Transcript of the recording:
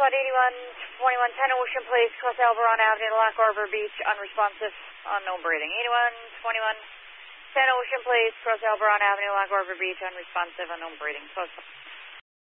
Squad 81-21-10 Ocean Place, Cross Alberon Avenue, Lock Harbor Beach, unresponsive, unknown breathing. 81-21-10 Ocean Place, Cross Alberon Avenue, Lock Harbor Beach, unresponsive, unknown breathing. Close.